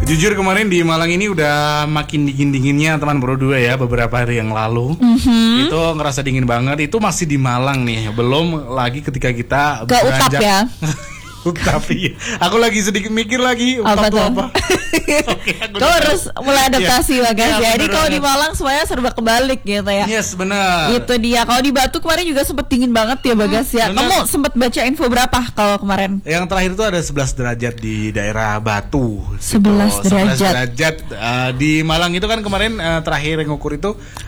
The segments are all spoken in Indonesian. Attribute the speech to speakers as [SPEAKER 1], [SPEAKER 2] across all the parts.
[SPEAKER 1] Jujur kemarin di Malang ini udah makin dingin-dinginnya teman Pro 2 ya, beberapa hari yang lalu. Itu ngerasa dingin banget. Itu masih di Malang nih, belum lagi ketika kita
[SPEAKER 2] ke Utap ya.
[SPEAKER 1] Tapi aku lagi sedikit mikir lagi Utap itu apa.
[SPEAKER 2] Kau harus mulai adaptasi Bagas ya. Jadi kalau di Malang semuanya serba kebalik gitu ya.
[SPEAKER 1] Yes, benar.
[SPEAKER 2] Itu dia. Kalau di Batu kemarin juga sempet dingin banget ya Bagas ya.
[SPEAKER 1] Bener.
[SPEAKER 2] Kamu sempet baca info berapa kalau kemarin?
[SPEAKER 1] Yang terakhir itu ada 11 derajat di daerah Batu.
[SPEAKER 2] 11 derajat.
[SPEAKER 1] 11 derajat. Di Malang itu kan kemarin terakhir ngukur itu
[SPEAKER 2] 15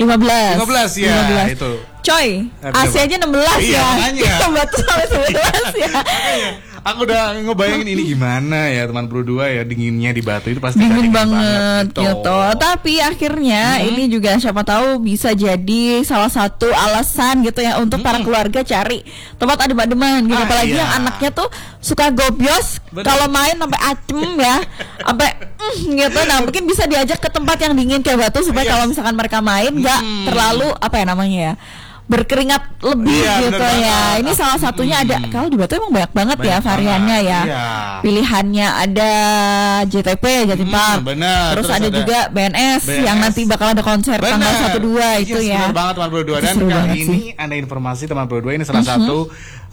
[SPEAKER 1] ya.
[SPEAKER 2] 15.
[SPEAKER 1] Itu.
[SPEAKER 2] Coy, AC aja 16
[SPEAKER 1] iya,
[SPEAKER 2] ya.
[SPEAKER 1] Makanya.
[SPEAKER 2] Batu sampai 11 ya.
[SPEAKER 1] Aku udah ngebayangin ini gimana ya teman Pro 2 ya, dinginnya di Batu itu pasti
[SPEAKER 2] dingin banget gitu. Tapi akhirnya ini juga siapa tahu bisa jadi salah satu alasan gitu ya untuk para keluarga cari tempat adem-ademan gitu. Apalagi yang anaknya tuh suka gobios kalau main sampai acem ya, sampai gitu. Nah mungkin bisa diajak ke tempat yang dingin kayak Batu supaya kalau misalkan mereka main nggak terlalu apa ya namanya ya, berkeringat lebih gitu ya. Ini salah satunya ada. Kalau di Batu emang banyak banget ya variannya ya. Pilihannya ada JTP, Jatimpak. Terus ada juga BNS yang nanti bakal ada konser tanggal 1-2 itu ya.
[SPEAKER 1] Bener banget teman Pro 2. Dan kali ini ada informasi teman Pro 2 ini salah satu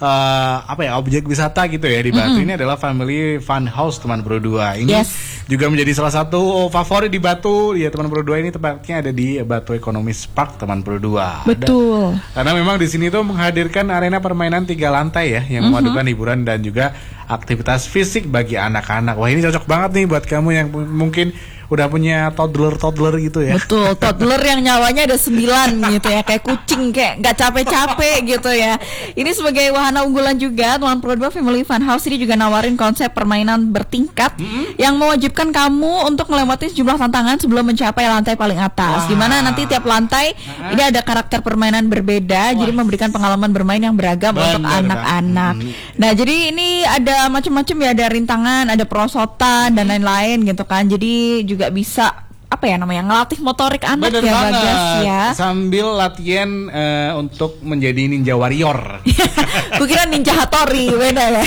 [SPEAKER 1] objek wisata gitu ya di Batu. Ini adalah Family Fun House teman Pro 2. Ini juga menjadi salah satu favorit di Batu ya teman Pro 2. Ini tepatnya ada di Batu Economies Park teman Pro 2.
[SPEAKER 2] Betul.
[SPEAKER 1] Karena memang di sini tuh menghadirkan arena permainan 3 lantai ya, yang memadukan hiburan dan juga aktivitas fisik bagi anak-anak. Wah ini cocok banget nih buat kamu yang mungkin udah punya toddler gitu ya.
[SPEAKER 2] Betul, toddler yang nyawanya ada 9 gitu ya, kayak kucing, kayak nggak capek-capek gitu ya. Ini sebagai wahana unggulan juga, teman Pro 2 Family Fun House ini juga nawarin konsep permainan bertingkat yang mewajibkan kamu untuk melewati sejumlah tantangan sebelum mencapai lantai paling atas. Dimana nanti tiap lantai ini ada karakter permainan berbeda, jadi memberikan pengalaman bermain yang beragam untuk anak-anak. Nah, jadi ini ada macam-macam ya, ada rintangan, ada perosotan dan lain-lain gitu kan. Jadi juga bisa apa ya namanya, ngelatih motorik anak. Bener ya Bagas ya.
[SPEAKER 1] Sambil latihan untuk menjadi ninja warrior.
[SPEAKER 2] Kukira ninja Hattori, beda ya.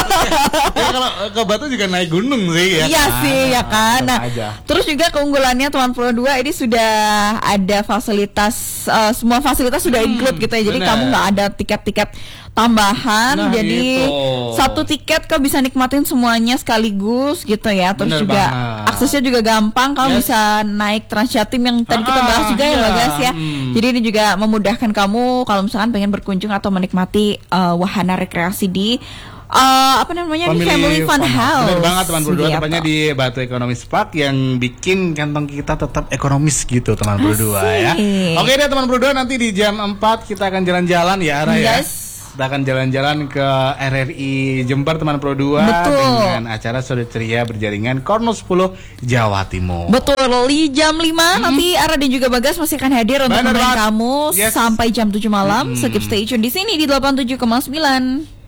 [SPEAKER 1] Kalau ke Batu juga naik gunung sih ya.
[SPEAKER 2] Iya kan? Sih ya kan. Nah, terus juga keunggulannya teman Pro 2 ini sudah ada fasilitas, semua fasilitas sudah include gitu ya. Jadi kamu nggak ada tiket-tiket tambahan. Jadi satu tiket kau bisa nikmatin semuanya sekaligus gitu ya. Terus juga aksesnya juga gampang. Kau bisa naik Transjatim yang tadi kita bahas juga ya Bagas ya. Jadi ini juga memudahkan kamu kalau misalkan pengen berkunjung atau menikmati wahana rekreasi di apa namanya, di Family Fun House.
[SPEAKER 1] Benar banget teman Pro 2, tepatnya di Batu Economies Park yang bikin kantong kita tetap ekonomis gitu teman Pro 2 ya. Oke deh teman Pro 2, nanti di jam 4 kita akan jalan-jalan ya Ara ya. Kita akan jalan-jalan ke RRI Jember teman Pro 2 dengan acara Sore Ceria berjaringan Korno 10 Jawa Timur.
[SPEAKER 2] Betul, di jam 5 nanti Ara dan juga Bagas masih akan hadir untuk menemani kamu sampai jam 7 malam. So keep stay tune di sini di 87,9.